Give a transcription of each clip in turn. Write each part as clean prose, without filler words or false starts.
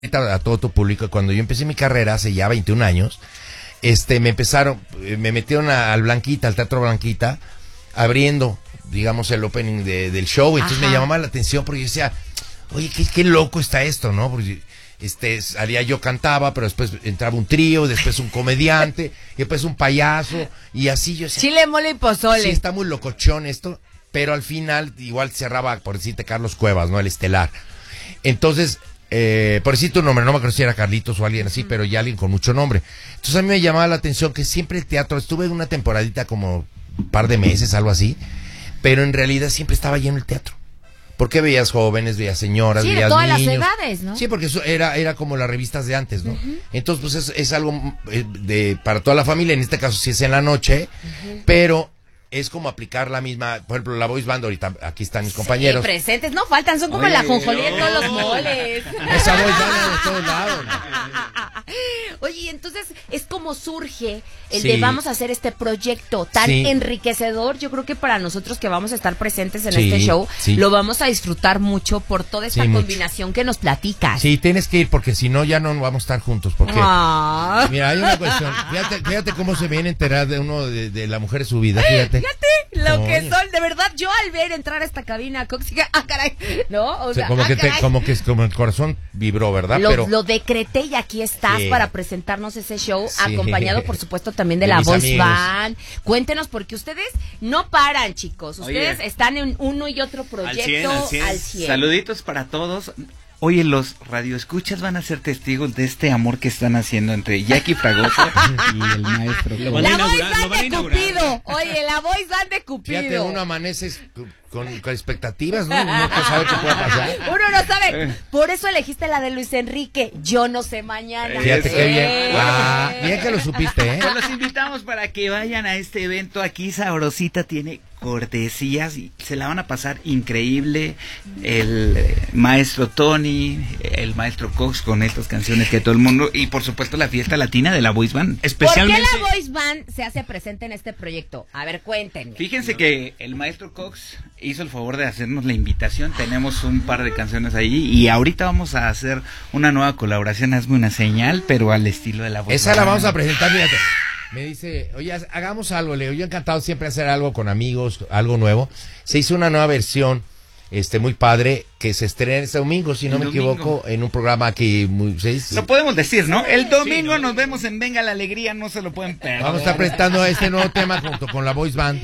a todo tu público, cuando yo empecé mi carrera hace ya 21 años, me metieron al Blanquita, al Teatro Blanquita, abriendo, digamos, el opening del show. Entonces me llamaba la atención porque yo decía, oye, qué loco está esto, ¿no? Porque salía yo, cantaba, pero después entraba un trío, después un comediante, y después un payaso, y así yo decía, chile, mole y pozole. sí, está muy locochón esto, pero al final igual cerraba, por decirte, Carlos Cuevas, ¿no? El estelar. Entonces, por decir tu nombre, no me acuerdo si era Carlitos o alguien así, pero ya alguien con mucho nombre. Entonces a mí me llamaba la atención que siempre el teatro, estuve en una temporadita como un par de meses, algo así, pero en realidad siempre estaba lleno el teatro. Porque veías jóvenes, veías señoras, sí, veías de todas niños. las edades, ¿no? Sí, porque eso era como las revistas de antes, ¿no? Entonces, pues es algo para toda la familia, en este caso sí es en la noche, pero es como aplicar la misma, por ejemplo, la voice band, ahorita aquí están mis compañeros. Sí, presentes, no faltan, son como la ajonjolí de todos los moles. Esa voice band de todos lados, ¿no? Oye, entonces es como surge el Sí. de vamos a hacer este proyecto tan Sí. enriquecedor. Yo creo que para nosotros que vamos a estar presentes en Sí, este show, sí. lo vamos a disfrutar mucho por toda esta Sí, mucho. combinación que nos platicas. Sí, tienes que ir porque si no ya no vamos a estar juntos, porque Ah. mira, hay una cuestión, fíjate cómo se viene a enterar de uno de la mujer de su vida, fíjate. Lo que Coño. son, de verdad, yo al ver entrar a esta cabina, Coxiga, caray, ¿no? O sea, como caray. como el corazón vibró, ¿verdad? Lo decreté y aquí estás Sí. para presentarnos ese show, Sí. acompañado por supuesto también de De la mis voice amigos. band. Cuéntenos, porque ustedes no paran, chicos. Ustedes Oye, están en uno y otro proyecto al 100. Saluditos para todos. Oye, los radioescuchas van a ser testigos de este amor que están haciendo entre Jackie Fragoso y el maestro. La voice band de Cupido. Oye, la voice band de Cupido. Fíjate, uno amaneces con expectativas, ¿no? Uno no sabe qué puede pasar. Uno no sabe. Por eso elegiste la de Luis Enrique. Yo no sé mañana. Fíjate qué bien. Bien que lo supiste, ¿eh? Pues los invitamos para que vayan a este evento. Aquí Sabrosita tiene cortesías y se la van a pasar increíble. El maestro Tony, el maestro Cox con estas canciones que todo el mundo, y por supuesto la fiesta latina de la voice band. Especialmente, ¿Por qué la voice band se hace presente en este proyecto? A ver, cuéntenme. fíjense que el maestro Cox hizo el favor de hacernos la invitación. Tenemos un par de canciones ahí y ahorita vamos a hacer una nueva colaboración. Hazme una señal, pero al estilo de la voice Esa band. la vamos a presentar, fíjate. Me dice, oye, hagamos algo, le digo, yo encantado siempre hacer algo con amigos, algo nuevo. Se hizo una nueva versión, muy padre, que se estrena este domingo, si no me equivoco, en un programa que Lo podemos decir, ¿no? El domingo nos vemos en Venga la Alegría, no se lo pueden perder. vamos a estar presentando este nuevo tema junto con la voice band.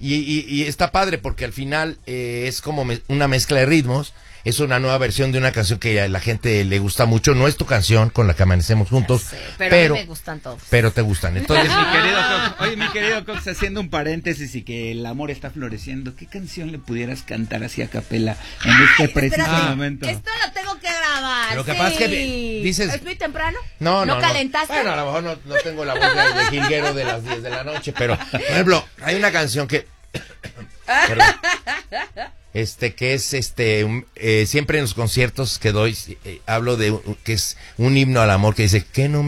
Y está padre porque al final es como una mezcla de ritmos. Es una nueva versión de una canción que a la gente le gusta mucho. No es tu canción con la que amanecemos juntos, Sí, pero a mí me gustan todos. pero te gustan. Entonces, Mi querido Cox, haciendo un paréntesis y que el amor está floreciendo, ¿qué canción le pudieras cantar así a capela en este preciso Espérate, momento? esto lo tengo que grabar. Lo que sí. pasa es que dices- ¿Es muy temprano? no calentaste? Bueno, a lo mejor no tengo la voz de jilguero de las 10 de la noche, pero, por ejemplo, hay una canción que... Perdón. Que es siempre en los conciertos que doy, hablo de que es un himno al amor que dice que no